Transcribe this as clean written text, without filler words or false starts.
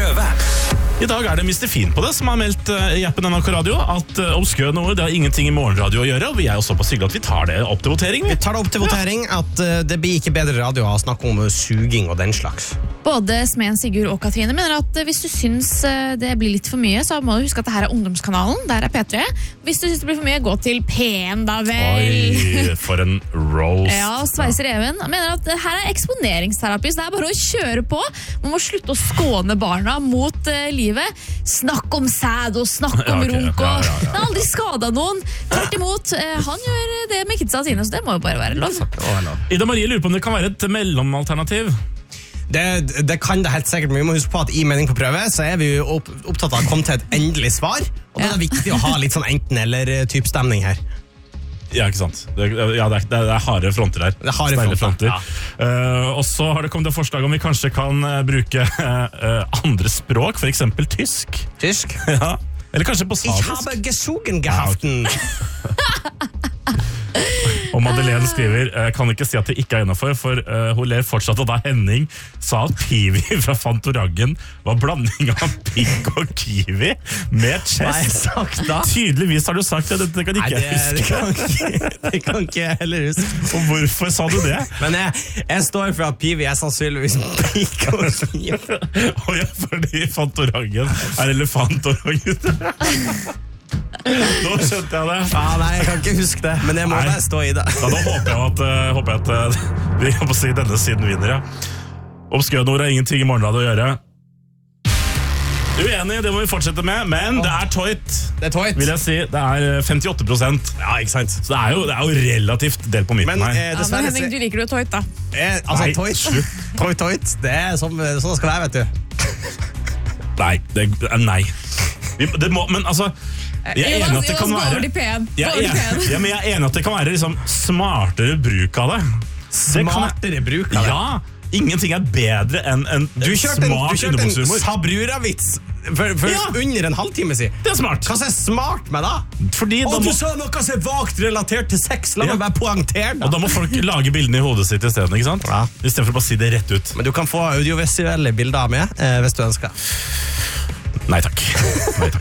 prøve. I dag det Mr. Fin på det som har meldt i appen NRK Radio at obskø noe, det har ingenting i morgenradio å gjøre, og vi jo såpass hyggelig at vi tar det opp til votering. Vi tar det opp til votering at det blir ikke bedre radio å snakke om suging og den slags. Både Smeden, Sigurd og Katrine mener at hvis du syns det blir litt for mye, så må du huske at det her ungdomskanalen, der P3. Hvis du syns det blir for mye, gå til P1 da vel. Oi, for en roast. Ja, Sveiser Even mener at her eksponeringsterapi, så det bare å kjøre på. Man må slutte å skåne barna mot livet. Snakk om sæd og snakk om runk og det har aldri skadet noen. Tvert imot, han gjør det med kidsa sine, så det må jo bare være lov. Ida Marie lurer på om det kan være et mellomalternativ. Det kan det helt sikkert, men vi må huske på at i Mening på prøve så vi jo opptatt av å komme til et endelig svar, og det viktig å ha litt sånn enten-eller-typ stemning her. Ja, ikke sant. Det harde fronter her. Det er harde fronter. Ja. Og så har det kommet et forslag om vi kanskje kan bruke andre språk, for eksempel tysk. Tysk? Ja. Eller kanskje på samisk. Ich habe gesogen gehaften. Og Madeleine skriver, kan ikke si at det ikke innenfor, for hun ler fortsatt, og da Henning sa at Pivi fra Fantorangen var blanding av pikk og kiwi med chest. Hva har jeg sagt da? Tydeligvis har du sagt det, det kan ikke jeg huske. Det kan ikke jeg heller huske. Og hvorfor sa du det? Men jeg står for at Pivi sannsynligvis pikk og kiwi. Og ja, fordi Fantorangen elefant og gutt. Nå skjønte jeg det. Nei, jeg kan ikke huske det, men jeg må bare stå i det. Da håper jeg at vi kan si denne siden vinner, ja. Obskønord har ingenting i morgenradio å gjøre. Uenig, det må vi fortsette med, men det tøyt. Det tøyt. Vil jeg si, det 58%. Ja, ikke sant. Så det er jo relativt delt på midten her. Men Henning, du liker jo tøyt da. Altså, tøyt, det sånn det skal være, vet du. Nei. Det må, men altså jeg enig at det kan være men jeg enig at det kan være liksom smartere bruk av det. Smartere bruk av det? Ja, ingenting bedre enn en smart underbukshumor. Du kjørte en Sabrura-vits for under en halvtime siden. Det smart. Hva smart med da? Du sa noe vagt relatert til sex. La meg bare poengtere det. Og da må folk lage bildene i hodet sitt i stedet, ikke sant? Ja. I stedet for å bare si det rett ut. Men du kan få audiovisuelle bilder med hvis du ønsker. Nei takk.